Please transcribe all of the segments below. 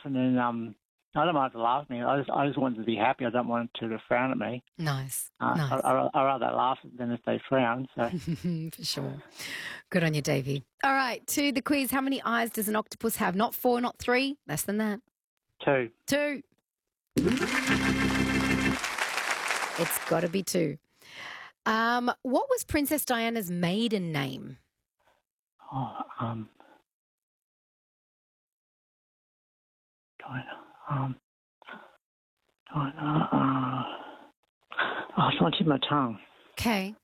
and then I don't mind to laugh at me. I just want them to be happy. I don't want them to frown at me. Nice. I rather laugh than if they frown. So For sure. Good on you, Davey. All right, to the quiz. How many eyes does an octopus have? Not 4, not 3, less than that. 2. 2. It's got to be 2. What was Princess Diana's maiden name? Diana. It's on the tip of my tongue. Okay.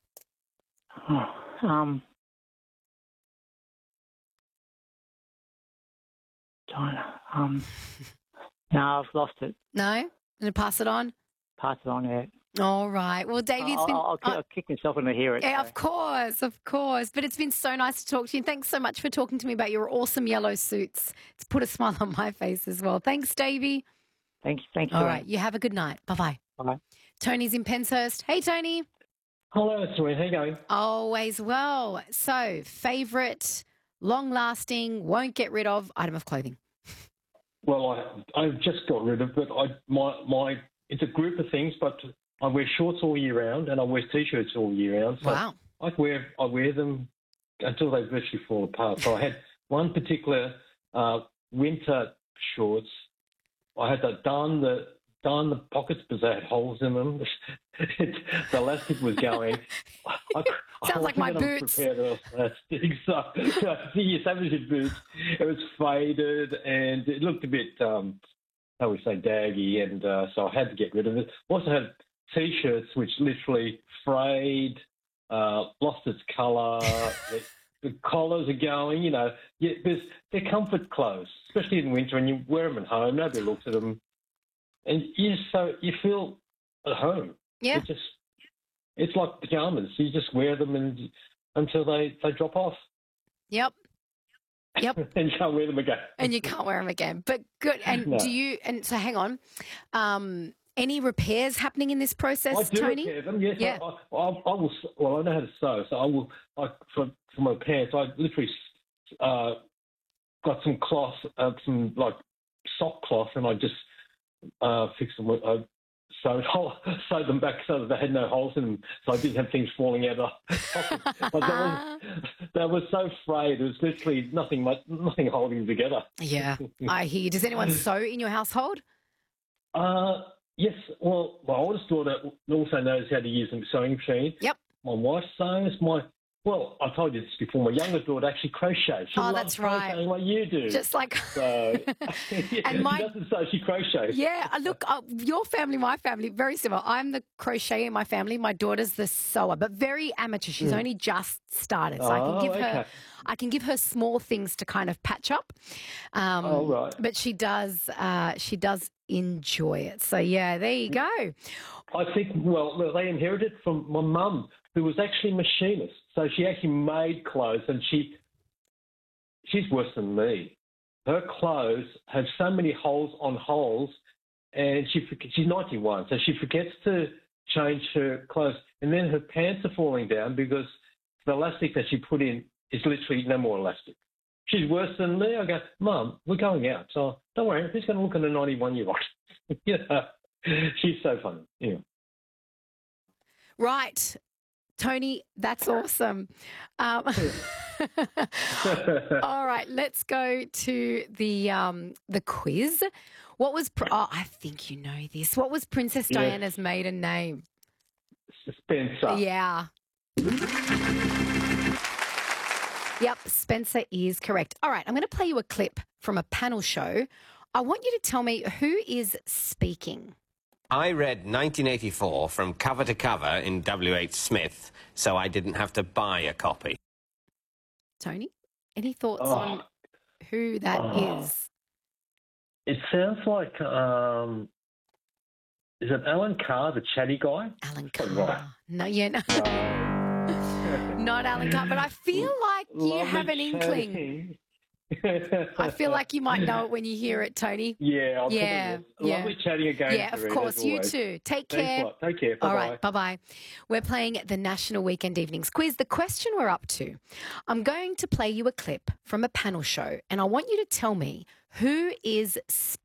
Diana. No, I've lost it. No? Going to pass it on? Pass it on, yeah. All right. Well, Davey, it's been... I'll kick myself when I hear it. Yeah, of course. But it's been so nice to talk to you. Thanks so much for talking to me about your awesome yellow suits. It's put a smile on my face as well. Thanks, Davey. Thank you. All right. You have a good night. Bye-bye. Bye. Tony's in Penshurst. Hey, Tony. Hello, Serene. How you going? Always well. So, favourite, long-lasting, won't get rid of item of clothing? Well, I've just got rid of it. It's a group of things, but I wear shorts all year round and I wear T-shirts all year round. So Wow. I wear them until they virtually fall apart. So I had one particular winter shorts. I had to darn the pockets because they had holes in them. The elastic was going. Sounds like my boots. So, your Savage boots. It was faded and it looked a bit, how we say, daggy, and so I had to get rid of it. Also had T-shirts which literally frayed, lost its colour. The collars are going. They're comfort clothes, especially in winter, and you wear them at home. Nobody looks at them, and you feel at home. Yeah. It's like pajamas. You just wear them until they drop off. Yep. And you can't wear them again. And you can't wear them again. But good. And No. so hang on. Any repairs happening in this process, I do Tony? repair them, yes. Yeah. I will. Well, I know how to sew, so I will. For my pants, I literally got some cloth, some like sock cloth, and I just fixed them. I sewed them back so that they had no holes in them, so I didn't have things falling out of the pocket. But that was so frayed. It was literally nothing holding them together. Yeah, I hear you. Does anyone sew in your household? Yes. Well, my oldest daughter also knows how to use a sewing machine. Yep. My wife sews. Well, I told you this before. My younger daughter actually crochets. She loves that's right. crocheting like you do. Just like... So, And she doesn't sew, she crochets. Yeah, look, your family, my family, very similar. I'm the crocheter in my family. My daughter's the sewer, but very amateur. She's only just started, so I can give her small things to kind of patch up. Right. But she does enjoy it. So yeah, there you go. I think, well, they inherited from my mum, who was actually a machinist. So she actually made clothes, and she's worse than me. Her clothes have so many holes on holes, and she's 91, so she forgets to change her clothes. And then her pants are falling down because the elastic that she put in is literally no more elastic. She's worse than me. I go, Mum, we're going out, so don't worry, who's going to look at a 91-year-old? She's so funny. Yeah. Right. Tony, that's awesome. All right, let's go to the quiz. What was? I think you know this. What was Princess Diana's maiden name? Spencer. Yeah. Yep, Spencer is correct. All right, I'm going to play you a clip from a panel show. I want you to tell me who is speaking. I read 1984 from cover to cover in W.H. Smith, so I didn't have to buy a copy. Tony, any thoughts on who that is? It sounds like, is it Alan Carr, the chatty guy? Alan Carr. Right. No, not Alan Carr, but I feel like you have an inkling. I feel like you might know it when you hear it, Tony. Yeah, lovely chatting again. Yeah, of course. You too. Take care. Take care. Bye-bye. All right, bye-bye. We're playing the National Weekend Evenings Quiz. The question we're up to, I'm going to play you a clip from a panel show, and I want you to tell me who is